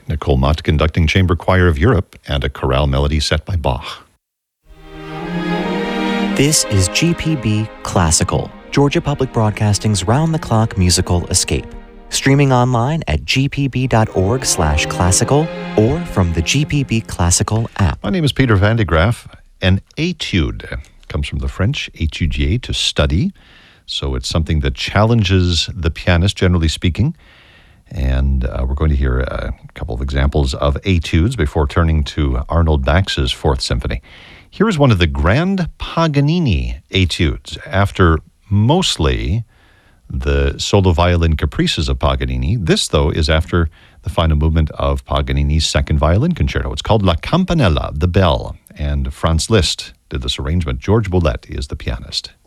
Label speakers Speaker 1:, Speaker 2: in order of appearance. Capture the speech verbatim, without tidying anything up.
Speaker 1: Nicole Mott conducting Chamber Choir of Europe and a chorale melody set by Bach.
Speaker 2: This is G P B Classical, Georgia Public Broadcasting's round-the-clock musical escape. Streaming online at g p b dot org slash classical or from the G P B Classical app.
Speaker 1: My name is Peter Van de Graaf. An etude comes from the French étudier, to study. So it's something that challenges the pianist, generally speaking. And uh, we're going to hear a couple of examples of etudes before turning to Arnold Bax's Fourth Symphony. Here is one of the Grand Paganini etudes, after mostly the solo violin caprices of Paganini. This, though, is after the final movement of Paganini's second violin concerto. It's called La Campanella, the Bell, and Franz Liszt did this arrangement. George Boulez is the pianist.